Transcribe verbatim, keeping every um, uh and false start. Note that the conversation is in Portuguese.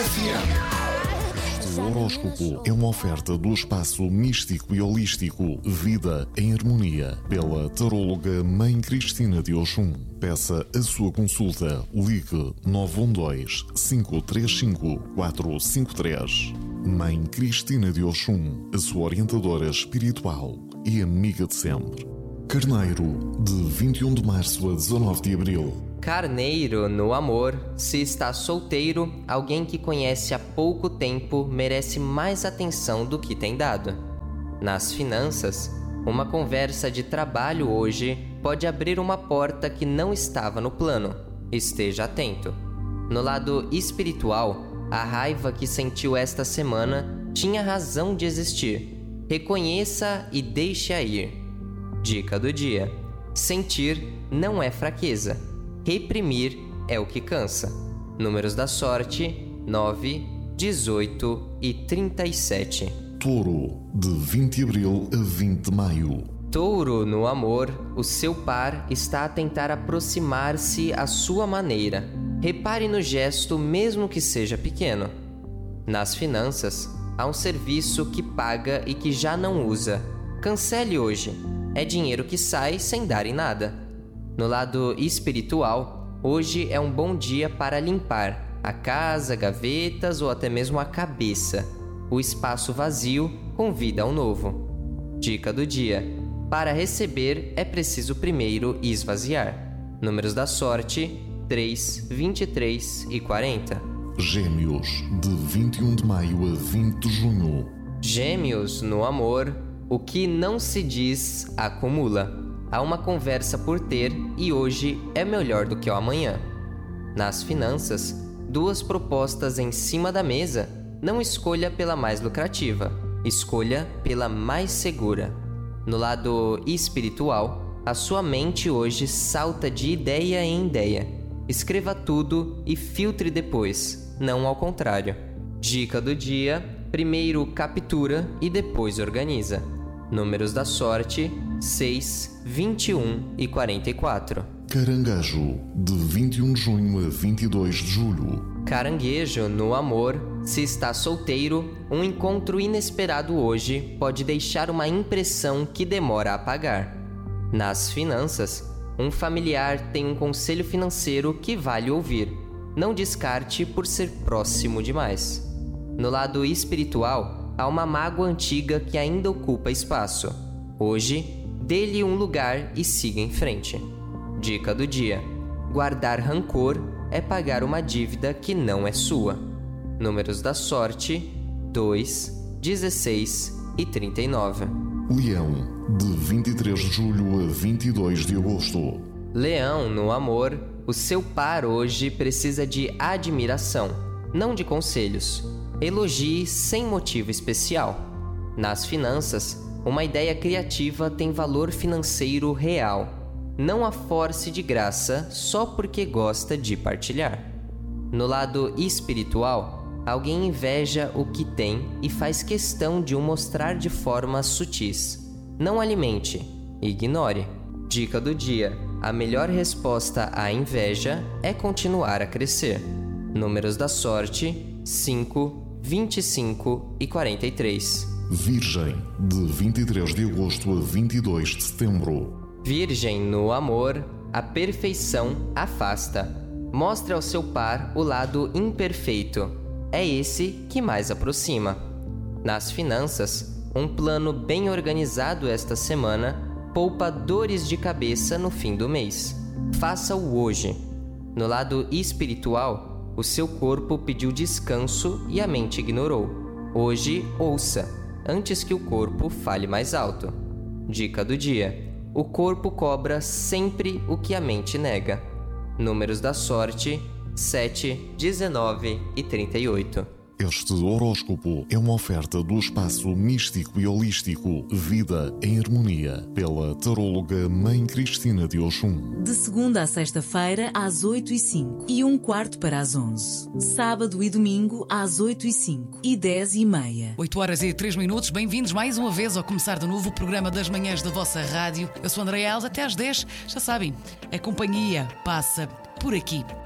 Este horóscopo é uma oferta do espaço místico e holístico Vida em Harmonia, pela taróloga Mãe Cristina de Oxum. Peça a sua consulta. Ligue nove um dois, cinco três cinco, quatro cinco três. Mãe Cristina de Oxum, a sua orientadora espiritual e amiga de sempre. Carneiro, de vinte e um de março a dezanove de abril. Carneiro, no amor, se está solteiro, alguém que conhece há pouco tempo merece mais atenção do que tem dado. Nas finanças, uma conversa de trabalho hoje pode abrir uma porta que não estava no plano. Esteja atento. No lado espiritual, a raiva que sentiu esta semana tinha razão de existir. Reconheça e deixe-a ir. Dica do dia: sentir não é fraqueza. Reprimir é o que cansa. Números da sorte: nove, dezoito e trinta e sete. Touro, de vinte de abril a vinte de maio. Touro, no amor, o seu par está a tentar aproximar-se à sua maneira. Repare no gesto, mesmo que seja pequeno. Nas finanças, há um serviço que paga e que já não usa. Cancele hoje. É dinheiro que sai sem dar em nada. No lado espiritual, hoje é um bom dia para limpar a casa, gavetas ou até mesmo a cabeça. O espaço vazio convida ao novo. Dica do dia: para receber é preciso primeiro esvaziar. Números da sorte: três, vinte e três e quarenta. Gêmeos, de vinte e um de maio a vinte de junho. Gêmeos, no amor, o que não se diz acumula. Há uma conversa por ter e hoje é melhor do que o amanhã. Nas finanças, duas propostas em cima da mesa. Não escolha pela mais lucrativa, escolha pela mais segura. No lado espiritual, a sua mente hoje salta de ideia em ideia. Escreva tudo e filtre depois, não ao contrário. Dica do dia: primeiro captura e depois organiza. Números da sorte: seis, vinte e um e quarenta e quatro. Caranguejo, de vinte e um de junho a vinte e dois de julho. Caranguejo, no amor, se está solteiro, um encontro inesperado hoje pode deixar uma impressão que demora a apagar. Nas finanças, um familiar tem um conselho financeiro que vale ouvir. Não descarte por ser próximo demais. No lado espiritual, há uma mágoa antiga que ainda ocupa espaço. Hoje, dê-lhe um lugar e siga em frente. Dica do dia: guardar rancor é pagar uma dívida que não é sua. Números da sorte: dois, dezesseis e trinta e nove. Leão, de vinte e três de julho a vinte e dois de agosto. Leão, no amor, o seu par hoje precisa de admiração, não de conselhos. Elogie sem motivo especial. Nas finanças, uma ideia criativa tem valor financeiro real. Não a force de graça só porque gosta de partilhar. No lado espiritual, alguém inveja o que tem e faz questão de o mostrar de formas sutis. Não alimente, ignore. Dica do dia: a melhor resposta à inveja é continuar a crescer. Números da sorte: cinco, vinte e cinco e quarenta e três. Virgem, de vinte e três de agosto a vinte e dois de setembro. Virgem, no amor, a perfeição afasta. Mostre ao seu par o lado imperfeito. É esse que mais aproxima. Nas finanças, um plano bem organizado esta semana poupa dores de cabeça no fim do mês. Faça-o hoje. No lado espiritual, o seu corpo pediu descanso e a mente ignorou. Hoje, ouça, antes que o corpo fale mais alto. Dica do dia: o corpo cobra sempre o que a mente nega. Números da sorte: sete, dezenove e trinta e oito. Este horóscopo é uma oferta do espaço místico e holístico Vida em Harmonia, pela taróloga Mãe Cristina de Oxum. De segunda a sexta-feira, às oito e cinco e um quarto para as onze. Sábado e domingo, às oito e cinco e dez e meia. oito horas e três minutos, bem-vindos mais uma vez ao começar de novo o programa das manhãs da vossa rádio. Eu sou Andréa Alves, até às dez, já sabem, a companhia passa por aqui.